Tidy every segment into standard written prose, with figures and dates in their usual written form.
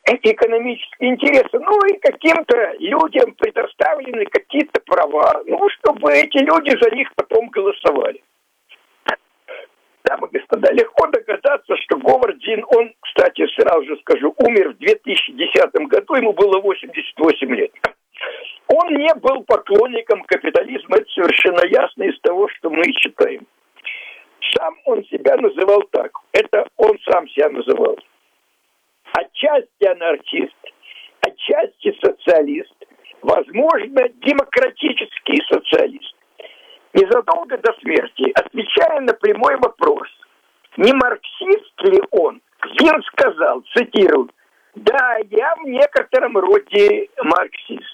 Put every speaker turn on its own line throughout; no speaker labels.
эти экономические интересы. Ну и каким-то людям предоставлены какие-то права, ну, чтобы эти люди за них потом голосовали. Дамы и господа, легко догадаться, что Говард Зinn, он, кстати, сразу же скажу, умер в 2010 году, ему было 88 лет. Он не был поклонником капитализма, это совершенно ясно из того, что мы читаем. Сам он себя называл так, это он сам себя называл. Отчасти анархист, отчасти социалист, возможно, демократический социалист. Незадолго до смерти, отвечая на прямой вопрос, не марксист ли он, Зinn сказал, цитирую, «Да, я в некотором роде марксист».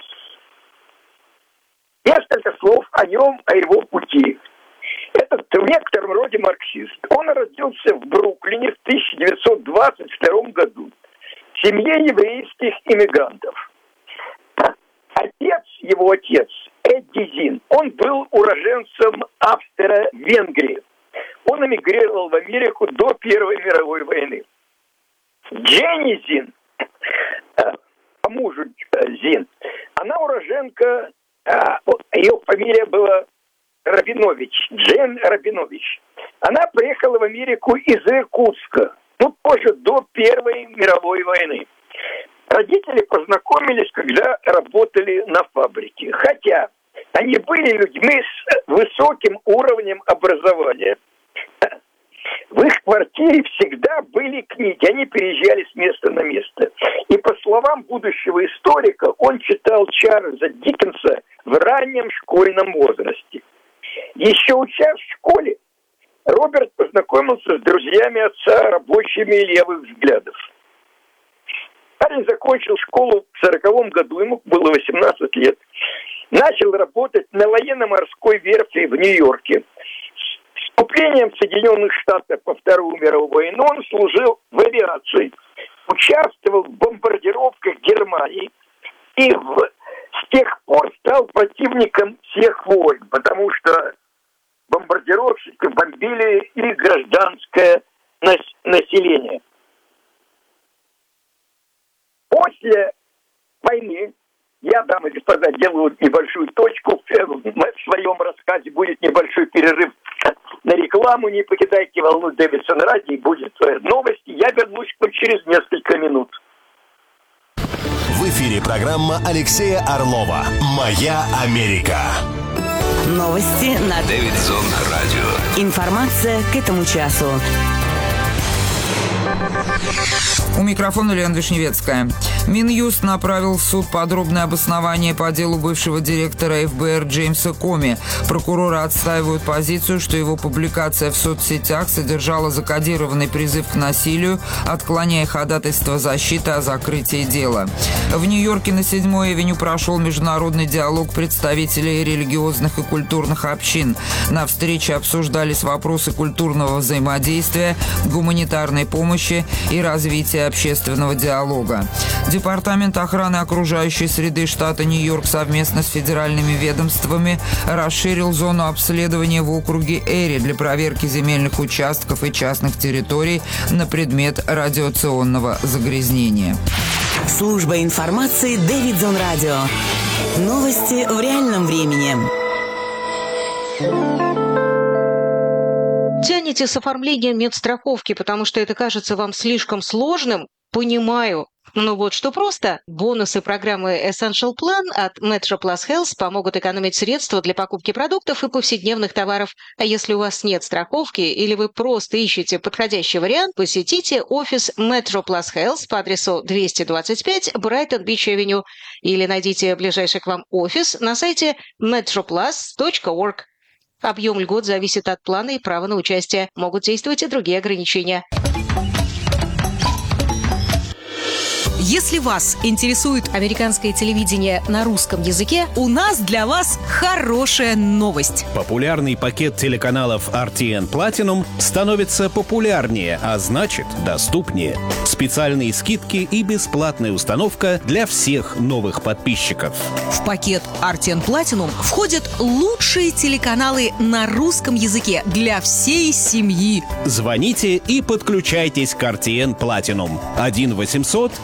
Несколько слов о нем, о его пути. Этот в некотором роде марксист. Он родился в Бруклине в 1922 году в семье еврейских иммигрантов. Его отец, Эдди Зinn, он был уроженцем Австро-Венгрии. Он эмигрировал в Америку до Первой мировой войны. Дженни Зinn, по мужу Зinn, она уроженка, ее фамилия была Рабинович, Джен Рабинович. Она приехала в Америку из Иркутска, позже, до Первой мировой войны. Родители познакомились, когда работали на фабрике, хотя они были людьми с высоким уровнем образования. В их квартире всегда были книги, они переезжали с места на место. И по словам будущего историка, он читал Чарльза Диккенса в раннем школьном возрасте. Еще учась в школе, Роберт познакомился с друзьями отца, рабочими левых взглядов. Парень закончил школу в 1940 году, ему было 18 лет. Начал работать на военно-морской верфи в Нью-Йорке. С вступлением Соединенных Штатов во Вторую мировую войну он служил в авиации, участвовал в бомбардировках Германии и с тех пор стал противником всех войн, потому что бомбардировщики бомбили и гражданское население. После войны, я, дамы и господа, делаю небольшую точку, в своем рассказе будет небольшой перерыв на рекламу, не покидайте волну Дэвидсон радио, будет новости, я вернусь к вам через несколько минут.
В эфире программа Алексея Орлова «Моя Америка».
Новости на
Дэвидсон радио.
Информация к этому часу.
У микрофона Лена Вишневецкая. Минюст направил в суд подробное обоснование по делу бывшего директора ФБР Джеймса Коми. Прокуроры отстаивают позицию, что его публикация в соцсетях содержала закодированный призыв к насилию, отклоняя ходатайство защиты о закрытии дела. В Нью-Йорке на 7-й авеню прошел международный диалог представителей религиозных и культурных общин. На встрече обсуждались вопросы культурного взаимодействия, гуманитарной помощи и развития общественного диалога. Департамент охраны окружающей среды штата Нью-Йорк совместно с федеральными ведомствами расширил зону обследования в округе Эри для проверки земельных участков и частных территорий на предмет радиационного загрязнения.
Служба информации Дэвидсон радио. Новости в реальном времени.
Тянете с оформлением медстраховки, потому что это кажется вам слишком сложным? Понимаю. Но вот что просто. Бонусы программы Essential Plan от Metro Plus Health помогут экономить средства для покупки продуктов и повседневных товаров. А если у вас нет страховки или вы просто ищете подходящий вариант, посетите офис Metro Plus Health по адресу 225 Брайтон-Бич Авеню или найдите ближайший к вам офис на сайте metroplus.org. Объем льгот зависит от плана и права на участие. Могут действовать и другие ограничения.
Если вас интересует американское телевидение на русском языке, у нас для вас хорошая новость.
Популярный пакет телеканалов RTN Platinum становится популярнее, а значит, доступнее. Специальные скидки и бесплатная установка для всех новых подписчиков.
В пакет RTN Platinum входят лучшие телеканалы на русском языке для всей семьи.
Звоните и подключайтесь к RTN Platinum. 1-800